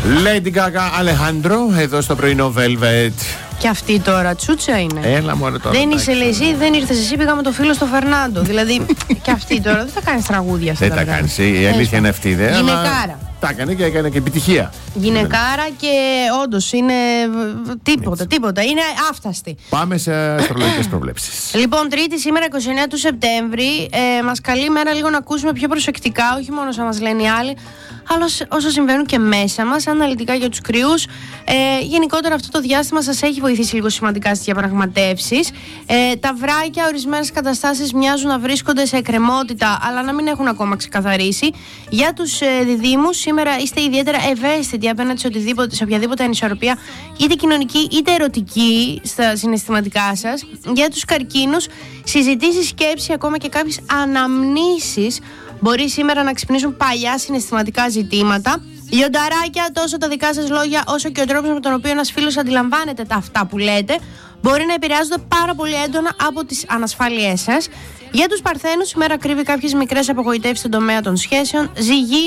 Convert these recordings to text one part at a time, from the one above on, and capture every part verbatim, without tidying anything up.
Lady Gaga, Alejandro, εδώ στο πρωινό Velvet. Και αυτή τώρα τσούτσα είναι. Έλα μωρέ τώρα. Δεν είσαι λέει εσύ, δεν ήρθες εσύ, πήγα με το φίλο στο Φερνάντο. Δηλαδή και αυτή τώρα δεν θα κάνεις τραγούδια. Δεν τα κάνεις, η αλήθεια είναι αυτή. Γυναικάρα. Τα έκανε και έκανε και επιτυχία. Γυναικάρα και όντως είναι τίποτα, τίποτα. Είναι άφταστη. Πάμε σε αστρολογικές προβλέψεις. Λοιπόν, Τρίτη σήμερα είκοσι εννέα του Σεπτέμβρη. Ε, μας καλεί η μέρα λίγο να ακούσουμε πιο προσεκτικά, όχι μόνο όσα μας λένε οι άλλοι, αλλά όσα συμβαίνουν και μέσα μας, αναλυτικά για τους κρυούς. Ε, γενικότερα αυτό το διάστημα σας έχει βοηθήσει λίγο σημαντικά στις διαπραγματεύσεις. Ε, τα βράκια, ορισμένες καταστάσεις μοιάζουν να βρίσκονται σε εκκρεμότητα, αλλά να μην έχουν ακόμα ξεκαθαρίσει. Για τους ε, διδύμους, σήμερα είστε ιδιαίτερα ευαίσθητοι απέναντι σε, οτιδήποτε, σε οποιαδήποτε ανισορροπία, είτε κοινωνική είτε ερωτική, στα συναισθηματικά σας. Για τους καρκίνους, συζητήσεις, σκέψη, ακόμα και κάποιες αναμνήσεις μπορεί σήμερα να ξυπνήσουν παλιά συναισθηματικά ζητήματα. Λιονταράκια, τόσο τα δικά σας λόγια όσο και ο τρόπος με τον οποίο ένας φίλος αντιλαμβάνεται τα αυτά που λέτε μπορεί να επηρεάζονται πάρα πολύ έντονα από τις ανασφάλειές σας. Για τους Παρθένους, σήμερα κρύβει κάποιες μικρές απογοητεύσεις στον τομέα των σχέσεων. Ζυγή,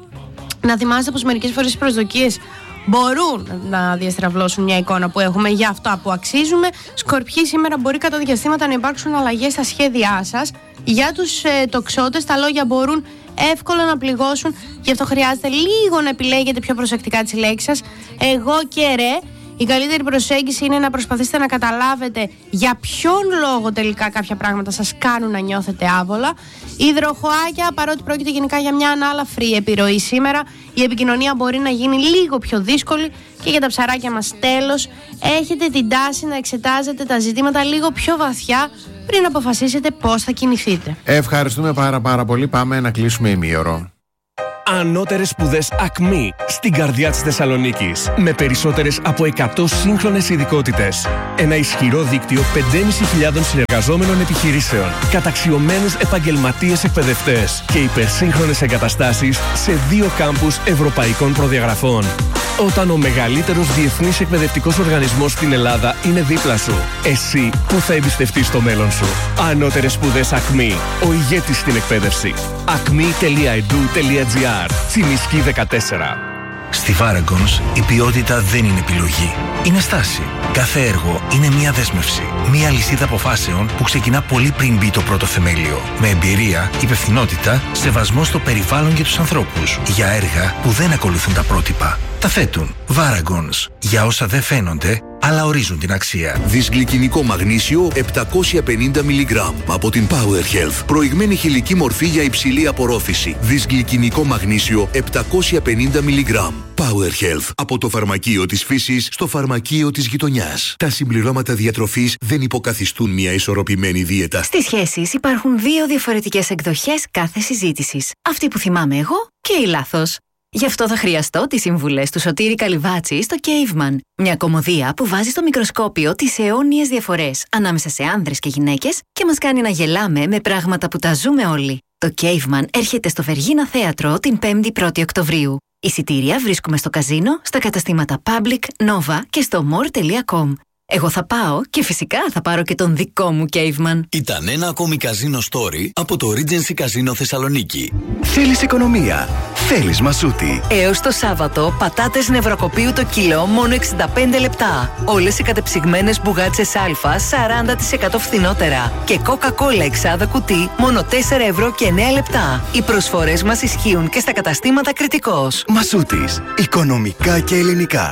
να θυμάστε πως μερικές φορές οι προσδοκίες μπορούν να διαστραβλώσουν μια εικόνα που έχουμε για αυτά που αξίζουμε. Σκορπιοί, σήμερα μπορεί κατά διαστήματα να υπάρξουν αλλαγές στα σχέδιά σας. Για τους ε, τοξότες, τα λόγια μπορούν εύκολα να πληγώσουν, γι' αυτό χρειάζεται λίγο να επιλέγετε πιο προσεκτικά τις λέξεις σας. Εγώ και ρε, η καλύτερη προσέγγιση είναι να προσπαθήσετε να καταλάβετε για ποιον λόγο τελικά κάποια πράγματα σας κάνουν να νιώθετε άβολα. Υδροχοάκια, παρότι πρόκειται γενικά για μια ανάλαφρη επιρροή σήμερα, η επικοινωνία μπορεί να γίνει λίγο πιο δύσκολη. Και για τα ψαράκια μας, τέλος, έχετε την τάση να εξετάζετε τα ζητήματα λίγο πιο βαθιά πριν αποφασίσετε πώς θα κινηθείτε. Ευχαριστούμε πάρα πάρα πολύ. Πάμε να κλείσουμε ημίωρο. Ανώτερες σπουδές Ακμή στην καρδιά της Θεσσαλονίκης. Με περισσότερες από εκατό σύγχρονες ειδικότητες. Ένα ισχυρό δίκτυο πεντέμισι χιλιάδων συνεργαζόμενων επιχειρήσεων. Καταξιωμένους επαγγελματίες εκπαιδευτές. Και υπερσύγχρονες εγκαταστάσεις σε δύο κάμπους ευρωπαϊκών προδιαγραφών. Όταν ο μεγαλύτερος διεθνής εκπαιδευτικός οργανισμός στην Ελλάδα είναι δίπλα σου, εσύ που θα εμπιστευτείς το μέλλον σου. Ανώτερες σπουδές Ακμή. Ο ηγέτης στην εκπαίδευση. ακμή τελεία ι ντι ου τελεία τζι άρ. Τσιμισκή δεκατέσσερα. Στη Varagons η ποιότητα δεν είναι επιλογή. Είναι στάση. Κάθε έργο είναι μια δέσμευση. Μια λυσίδα αποφάσεων που ξεκινά πολύ πριν μπει το πρώτο θεμέλιο. Με εμπειρία, υπευθυνότητα, σεβασμό στο περιβάλλον και τους ανθρώπους. Για έργα που δεν ακολουθούν τα πρότυπα. Τα θέτουν. Varagons. Για όσα δεν φαίνονται, αλλά ορίζουν την αξία. Δυσγλυκινικό μαγνήσιο επτακόσια πενήντα μιλιγκράμμ από την Power Health. Προηγμένη χηλική μορφή για υψηλή απορρόφηση. Δυσγλυκινικό μαγνήσιο επτακόσια πενήντα μιλιγκράμμ. Power Health. Από το φαρμακείο της φύσης στο φαρμακείο της γειτονιάς. Τα συμπληρώματα διατροφής δεν υποκαθιστούν μια ισορροπημένη δίαιτα. Στις σχέσεις υπάρχουν δύο διαφορετικές εκδοχές κάθε συζήτησης. Αυτή που θυμάμαι εγώ και η λάθος. Γι' αυτό θα χρειαστώ τις συμβουλές του Σωτήρη Καλυβάτση στο Caveman. Μια κωμωδία που βάζει στο μικροσκόπιο τις αιώνιες διαφορές ανάμεσα σε άνδρες και γυναίκες και μας κάνει να γελάμε με πράγματα που τα ζούμε όλοι. Το Caveman έρχεται στο Βεργίνα Θέατρο την πέμπτη πρώτη Οκτωβρίου. Εισιτήρια βρίσκουμε στο καζίνο, στα καταστήματα Public, Nova και στο more τελεία com. Εγώ θα πάω και φυσικά θα πάρω και τον δικό μου Caveman. Ήταν ένα ακόμη καζίνο story από το Regency Casino Θεσσαλονίκη. Θέλεις οικονομία. Θέλεις Μασούτη. Έως το Σάββατο, πατάτες νευροκοπείου το κιλό μόνο εξήντα πέντε λεπτά. Όλες οι κατεψυγμένες μπουγάτσες Α σαράντα τοις εκατό φθηνότερα. Και Coca-Cola εξάδα κουτί μόνο τέσσερα ευρώ και εννέα λεπτά. Οι προσφορές μας ισχύουν και στα καταστήματα Κρητικός. Μασούτης. Οικονομικά και ελληνικά.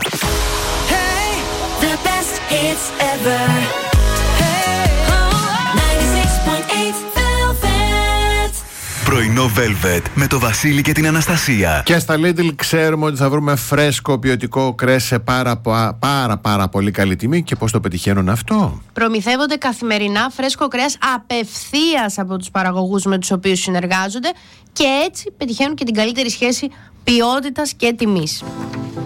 The best hits ever. Hey, oh, ninety-six point eight Velvet. Πρωινό Velvet με το Βασίλη και την Αναστασία. Και στα Lidl ξέρουμε ότι θα βρούμε φρέσκο ποιοτικό κρέας σε πάρα, πάρα πάρα πολύ καλή τιμή. Και πώς το πετυχαίνουν αυτό? Προμηθεύονται καθημερινά φρέσκο κρέας απευθείας από τους παραγωγούς με τους οποίους συνεργάζονται και έτσι πετυχαίνουν και την καλύτερη σχέση ποιότητας και τιμής.